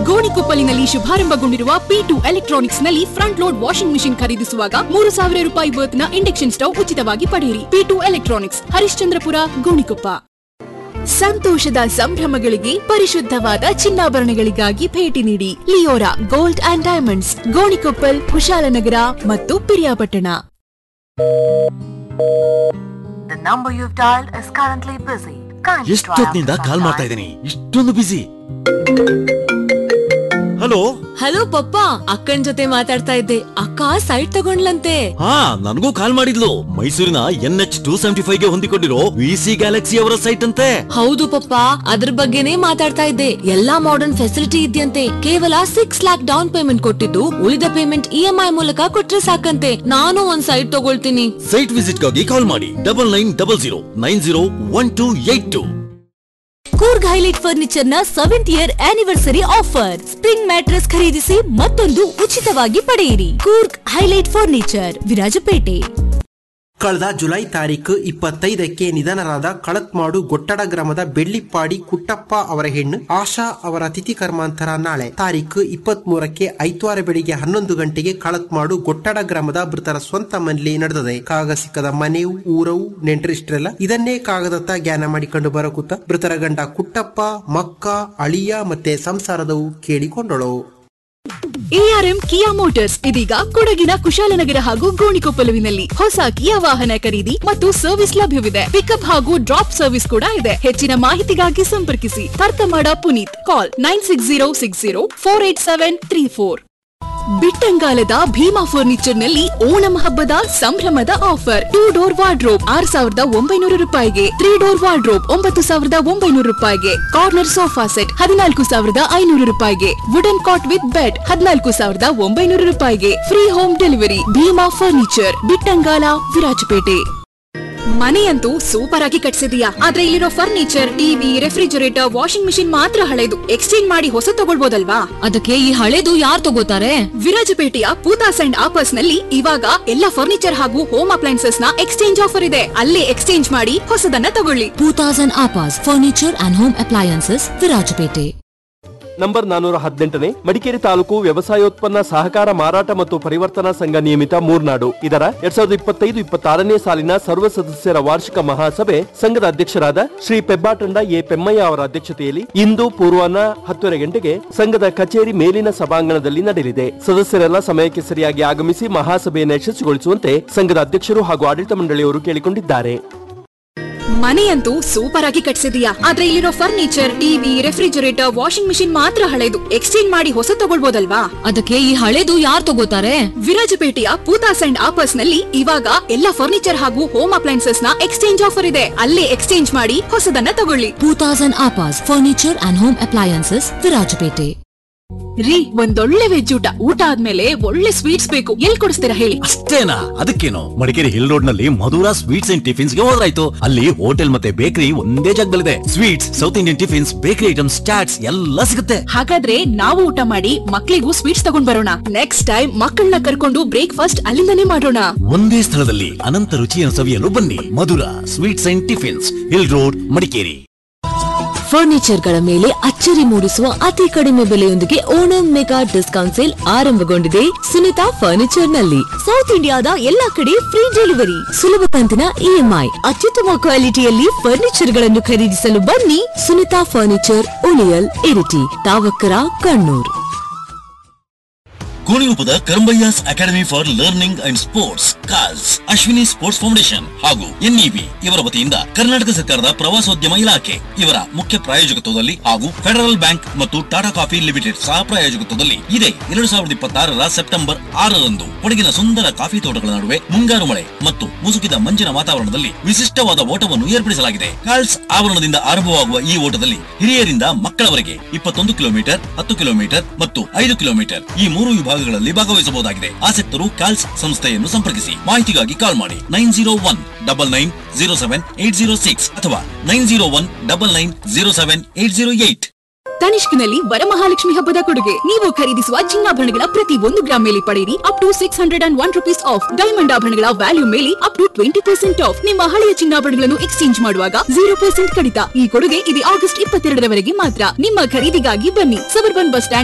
ಗೋಣಿಕೊಪ್ಪಲಿನಲ್ಲಿ ಶುಭಾರಂಭಗೊಂಡಿರುವ P2 electronics ನಲ್ಲಿ front load washing machine ಖರೀದಿಸುವಾಗ 3000 ರೂಪಾಯಿ ವರ್ತ್ನ ಇಂಡಕ್ಷನ್ ಸ್ಟವ್ ಉಚಿತವಾಗಿ ಪಡೆಯಿರಿ. P2 electronics, Harishchandrapura, Gonikoppa. ಸಂತೋಷದ ಸಂಭ್ರಮಗಳಿಗೆ ಪರಿಶುದ್ಧವಾದ ಚಿನ್ನಾಭರಣಗಳಿಗಾಗಿ ಭೇಟಿ ನೀಡಿ Leora gold and diamonds, Gonikoppal, Kushalnagar ಮತ್ತು ಪಿರಿಯಾಪಟ್ಟಣ. ಎಷ್ಟೊತ್ತಿನಿಂದ ಕಾಲ್ ಮಾಡ್ತಾ ಇದ್ದೀನಿ, ಇಷ್ಟೊಂದು ಬಿಸಿ. ಹಲೋ ಹಲೋ ಪಪ್ಪ, ಅಕ್ಕನ್ ಜೊತೆ ಮಾತಾಡ್ತಾ ಇದ್ದೆ. ಅಕ್ಕ ಸೈಟ್ ತಗೊಂಡ್ಲಂತೆ. ಹಾ, ನನಗೂ ಕಾಲ್ ಮಾಡಿದ್ಲು. ಮೈಸೂರಿನ NH275 ಗೆ ಹೊಂದಿಕೊಂಡಿರೋ VC ಗ್ಯಾಲಕ್ಸಿ ಅವರ ಸೈಟ್ ಅಂತೆ. ಹೌದು ಪಪ್ಪ, ಅದ್ರ ಬಗ್ಗೆನೇ ಮಾತಾಡ್ತಾ ಇದ್ದೆ. ಎಲ್ಲಾ ಮಾಡರ್ನ್ ಫೆಸಿಲಿಟಿ ಇದೆಯಂತೆ. ಕೇವಲ 6 lakhs ಡೌನ್ ಪೇಮೆಂಟ್ ಕೊಟ್ಟಿದ್ದು, ಉಳಿದ ಪೇಮೆಂಟ್ EMI ಮೂಲಕ ಕೊಟ್ರೆ ಸಾಕಂತೆ. ನಾನು ಒಂದ್ ಸೈಟ್ ತಗೊಳ್ತೀನಿ. ಸೈಟ್ ವಿಸಿಟ್ ಗಾಗಿ ಕಾಲ್ ಮಾಡಿ 9900901282. ಕೂರ್ಗ್ ಹೈಲೈಟ್ ಫರ್ನಿಚರ್ ನ 7th year anniversary offer. Spring mattress ಖರೀದಿಸಿ ಮತ್ತೊಂದು ಉಚಿತವಾಗಿ ಪಡೆಯಿರಿ. Coorg highlight furniture, Virajpet. ಕಳೆದ ಜುಲೈ ತಾರೀಕು 25ಕ್ಕೆ ನಿಧನರಾದ ಕಳತ್ಮಾಡು ಗೊಟ್ಟಡ ಗ್ರಾಮದ ಬೆಳ್ಳಿಪ್ಪಾಡಿ ಕುಟ್ಟಪ್ಪ ಅವರ ಹೆಣ್ಣು ಆಶಾ ಅವರ ತಿಥಿ ಕರ್ಮಾಂತರ ನಾಳೆ ತಾರೀಕು 23ಕ್ಕೆ ಐತವಾರ ಬೆಳಿಗ್ಗೆ 11 ಗಂಟೆಗೆ ಕಳತ್ಮಾಡು ಗೊಟ್ಟಡ ಗ್ರಾಮದ ಮೃತರ ಸ್ವಂತ ಮನೆಯಲ್ಲಿ ನಡೆದಿದೆ. ಕಾಗ ಸಿಕ್ಕದ ಮನೆಯು ಊರವು ನೆಂಟರಿಷ್ಟರೆಲ್ಲ ಇದನ್ನೇ ಕಾಗದತ್ತ ಜ್ಞಾನ ಮಾಡಿಕೊಂಡು ಬರಕುತ್ತ ಮೃತರ ಗಂಡ ಕುಟ್ಟಪ್ಪ, ಮಕ್ಕ, ಅಳಿಯ ಮತ್ತೆ ಸಂಸಾರದವು ಕೇಳಿಕೊಂಡಳು. ARM ಕಿಯಾ ಮೋಟಾರ್ಸ್ ಇದೀಗ ಕೊಡಗಿನ ಕುಶಾಲನಗರ ಹಾಗೂ ಗೋಣಿಕೊಪ್ಪಲುವಿನಲ್ಲಿ ಹೊಸ ಕಿಯಾ ವಾಹನ ಖರೀದಿ ಮತ್ತು ಸರ್ವಿಸ್ ಲಭ್ಯವಿದೆ. ಪಿಕಪ್ ಹಾಗೂ ಡ್ರಾಪ್ ಸರ್ವಿಸ್ ಕೂಡ ಇದೆ. ಹೆಚ್ಚಿನ ಮಾಹಿತಿಗಾಗಿ ಸಂಪರ್ಕಿಸಿ ತರ್ತಮಾಡ ಪುನೀತ್. ಕಾಲ್ 9606048734. ಬಿಟ್ಟಂಗಾಲದ ಭೀಮಾ ಫರ್ನಿಚರ್ ನಲ್ಲಿ ಓಣಂ ಹಬ್ಬದ ಸಂಭ್ರಮದ ಆಫರ್. 2 ಡೋರ್ ವಾರ್ಡ್ರೋಬ್ 6900 ರೂಪಾಯಿಗೆ, 3 ಡೋರ್ ವಾರ್ಡ್ರೋಬ್ 9900 ರೂಪಾಯಿಗೆ, ಕಾರ್ನರ್ ಸೋಫಾ ಸೆಟ್ 14500 ರೂಪಾಯಿಗೆ, ವುಡನ್ ಕಾಟ್ ವಿತ್ ಬೆಡ್ 14900 ರೂಪಾಯಿಗೆ. Free home delivery. Bima furniture, Bittangala, Virajpet. ಮನೆಯಂತೂ super ಆಗಿ ಕಟ್ಸಿದೀಯಾ, ಆದ್ರೆ ಇಲ್ಲಿರೋ furniture, TV, refrigerator, washing machine ಮಾತ್ರ ಹಳೆದು. ಎಕ್ಸ್ಚೇಂಜ್ ಮಾಡಿ ಹೊಸ ತಗೊಳ್ಬೋದಲ್ವಾ? ಅದಕ್ಕೆ ಈ ಹಳೇದು ಯಾರು ತಗೋತಾರೆ? ವಿರಾಜಪೇಟೆಯ ಪೂತಾಸ್ ಅಂಡ್ ಆಪರ್ಸ್ ನಲ್ಲಿ ಇವಾಗ ಎಲ್ಲ ಫರ್ನಿಚರ್ ಹಾಗೂ ಹೋಮ್ ಅಪ್ಲೈನ್ಸಸ್ ನ ಎಕ್ಸ್ಚೇಂಜ್ ಆಫರ್ ಇದೆ. ಅಲ್ಲೇ ಎಕ್ಸ್ಚೇಂಜ್ ಮಾಡಿ ಹೊಸದನ್ನ ತಗೊಳ್ಳಿ. Poothas and ಆಪರ್ಸ್, furniture and home appliances, Virajpet. Number 418 Madikeri taluk ವ್ಯವಸಾಯೋತ್ಪನ್ನ ಸಹಕಾರ ಮಾರಾಟ ಮತ್ತು ಪರಿವರ್ತನಾ ಸಂಘ ನಿಯಮಿತ ಮೂರ್ನಾಡು ಇದರ 2025-26ನೇ ಸಾಲಿನ ಸರ್ವ ಸದಸ್ಯರ ವಾರ್ಷಿಕ ಮಹಾಸಭೆ ಸಂಘದ ಅಧ್ಯಕ್ಷರಾದ ಶ್ರೀ ಪೆಬ್ಬಾಟಂಡ ಎ ಪೆಮ್ಮಯ್ಯ ಅವರ ಅಧ್ಯಕ್ಷತೆಯಲ್ಲಿ ಇಂದು ಪೂರ್ವಾಹ್ನ 10:30 ಗಂಟೆಗೆ ಸಂಘದ ಕಚೇರಿ ಮೇಲಿನ ಸಭಾಂಗಣದಲ್ಲಿ ನಡೆಯಲಿದೆ. ಸದಸ್ಯರೆಲ್ಲ ಸಮಯಕ್ಕೆ ಸರಿಯಾಗಿ ಆಗಮಿಸಿ ಮಹಾಸಭೆಯನ್ನು ಯಶಸ್ವಿಗೊಳಿಸುವಂತೆ ಸಂಘದ ಅಧ್ಯಕ್ಷರು ಹಾಗೂ ಆಡಳಿತ ಮಂಡಳಿಯವರು ಕೇಳಿಕೊಂಡಿದ್ದಾರೆ. ಮನೆಯಂತೂ ಸೂಪರ್ ಆಗಿ ಕಟ್ಸಿದೀಯಾ, ಆದ್ರೆ ಇಲ್ಲಿರೋ furniture, TV, refrigerator, washing machine ಮಾತ್ರ ಹಳೆದು. ಎಕ್ಸ್ಚೇಂಜ್ ಮಾಡಿ ಹೊಸ ತಗೊಳ್ಬೋದಲ್ವಾ? ಅದಕ್ಕೆ ಈ ಹಳೇದು ಯಾರು ತಗೋತಾರೆ? ವಿರಾಜಪೇಟೆಯ ಪೂತಾಸ್ ಅಂಡ್ ಆಪರ್ಸ್ ನಲ್ಲಿ ಇವಾಗ ಎಲ್ಲ ಫರ್ನಿಚರ್ ಹಾಗೂ ಹೋಮ್ ಅಪ್ಲೈನ್ಸಸ್ ನ ಎಕ್ಸ್ಚೇಂಜ್ ಆಫರ್ ಇದೆ. ಅಲ್ಲೇ ಎಕ್ಸ್ಚೇಂಜ್ ಮಾಡಿ ಹೊಸದನ್ನ ತಗೊಳ್ಳಿ. Poothas and ಆಪರ್ಸ್, furniture and home appliances, Virajpet. ರೀ, ಒಂದೊಳ್ಳೆ ವೆಜ್ ಊಟ ಆದ್ಮೇಲೆ ಒಳ್ಳೆ ಸ್ವೀಟ್ಸ್ ಬೇಕು. ಎಲ್ಲಿ ಕೊಡಿಸ್ತೀರಾ ಹೇಳಿ? ಅಷ್ಟೇನಾ? ಅದಕ್ಕೇನು, ಮಡಿಕೇರಿ ಹಿಲ್ ರೋಡ್ ನಲ್ಲಿ ಮಧುರಾ ಸ್ವೀಟ್ಸ್ ಅಂಡ್ ಟಿಫಿನ್ಸ್ ಗೆ ಹೋದ್ರಾಯ್ತು. ಅಲ್ಲಿ ಹೋಟೆಲ್ ಮತ್ತೆ ಬೇಕರಿ ಒಂದೇ ಜಾಗದಲ್ಲಿದೆ. Sweets, south Indian tiffins, bakery items, chaats ಎಲ್ಲ ಸಿಗುತ್ತೆ. ಹಾಗಾದ್ರೆ ನಾವು ಊಟ ಮಾಡಿ ಮಕ್ಕಳಿಗೂ ಸ್ವೀಟ್ಸ್ ತಗೊಂಡ್ ಬರೋಣ. ನೆಕ್ಸ್ಟ್ ಟೈಮ್ ಮಕ್ಕಳನ್ನ ಕರ್ಕೊಂಡು ಬ್ರೇಕ್ಫಾಸ್ಟ್ ಅಲ್ಲಿಂದನೇ ಮಾಡೋಣ. ಒಂದೇ ಸ್ಥಳದಲ್ಲಿ ಅನಂತ ರುಚಿಯನ್ನು ಸವಿಯಲು ಬನ್ನಿ. Madhura sweets and tiffins, hill road, Madikeri. Furniture ಗಳ ಮೇಲೆ ಅಚ್ಚರಿ ಮೂಡಿಸುವ ಅತಿ ಕಡಿಮೆ ಬೆಲೆಯೊಂದಿಗೆ ಓಣಂ ಮೆಗಾ ಡಿಸ್ಕೌಂಟ್ ಸೇಲ್ ಆರಂಭಗೊಂಡಿದೆ ಸುನಿತಾ ಫರ್ನಿಚರ್ ನಲ್ಲಿ. ಸೌತ್ ಇಂಡಿಯಾದ ಎಲ್ಲಾ ಕಡೆ ಫ್ರೀ ಡೆಲಿವರಿ, ಸುಲಭ ಕಂತಿನ EMI, ಅತ್ಯುತ್ತಮ ಕ್ವಾಲಿಟಿಯಲ್ಲಿ ಫರ್ನಿಚರ್ ಗಳನ್ನು ಖರೀದಿಸಲು ಬನ್ನಿ. Sunita furniture, ಉಳಿಯಲ್, Iritty, Thavakkara, Kannur. ಗೋಣಿಗೊಪ್ಪದ Karambayya's academy for learning and sports, calls, Ashwini sports foundation ಹಾಗೂ NEV ಇವರ ವತಿಯಿಂದ ಕರ್ನಾಟಕ ಸರ್ಕಾರದ ಪ್ರವಾಸೋದ್ಯಮ ಇಲಾಖೆ ಇವರ ಮುಖ್ಯ ಪ್ರಾಯೋಜಕತ್ವದಲ್ಲಿ ಹಾಗೂ ಫೆಡರಲ್ ಬ್ಯಾಂಕ್ ಮತ್ತು ಟಾಟಾ ಕಾಫಿ ಲಿಮಿಟೆಡ್ ಸಹ ಪ್ರಾಯೋಜಕತ್ವದಲ್ಲಿ ಇದೇ 2026ರ ಸೆಪ್ಟೆಂಬರ್ 6ರಂದು ಕೊಡಗಿನ ಸುಂದರ ಕಾಫಿ ತೋಟಗಳ ನಡುವೆ ಮುಂಗಾರು ಮಳೆ ಮತ್ತು ಮುಸುಕಿದ ಮಂಜಿನ ವಾತಾವರಣದಲ್ಲಿ ವಿಶಿಷ್ಟವಾದ ಓಟವನ್ನು ಏರ್ಪಡಿಸಲಾಗಿದೆ. ಕಾಲ್ಸ್ ಆವರಣದಿಂದ ಆರಂಭವಾಗುವ ಈ ಓಟದಲ್ಲಿ ಹಿರಿಯರಿಂದ ಮಕ್ಕಳವರೆಗೆ 21 ಕಿಲೋಮೀಟರ್, 10 ಕಿಲೋಮೀಟರ್ ಮತ್ತು 5 ಕಿಲೋಮೀಟರ್ ಈ 3 ವಿಭಾಗಗಳಲ್ಲಿ ಭಾಗವಹಿಸಬಹುದಾಗಿದೆ. ಆಸಕ್ತರು ಕಾಲ್ಸ್ ಸಂಸ್ಥೆಯನ್ನು ಸಂಪರ್ಕಿಸಿ. ಮಾಹಿತಿಗಾಗಿ ಕಾಲ್ ಮಾಡಿ 9019907806 ಅಥವಾ 9019907808. ತನಿಷ್ಕ್ನಲ್ಲಿ ವರಮಹಾಲಕ್ಷ್ಮಿ ಹಬ್ಬದ ಕೊಡುಗೆ. ನೀವು ಖರೀದಿಸುವ ಚಿನ್ನಾಭರಣಗಳ ಪ್ರತಿ 1 ಗ್ರಾಂ ಮೇಲೆ ಪಡೆಯಿರಿ up to 601 rupees of. Diamond ಆಭರಣಗಳ ವ್ಯಾಲ್ಯೂ ಮೇಲೆ ಅಪ್ ಟು 20% ಆಫ್. ನಿಮ್ಮ ಹಳೆಯ ಚಿನ್ನಾಭರಣಗಳನ್ನು ಎಕ್ಸ್ಚೇಂಜ್ ಮಾಡುವಾಗ 0% ಕಡಿತ. ಈ ಕೊಡುಗೆ ಇದು ಆಗಸ್ಟ್ 22ರವರೆಗೆ ಮಾತ್ರ. ನಿಮ್ಮ ಖರೀದಿಗಾಗಿ ಬನ್ನಿ, ಸಬರ್ಬನ್ ಬಸ್ ಸ್ಟ್ಯಾಂಡ್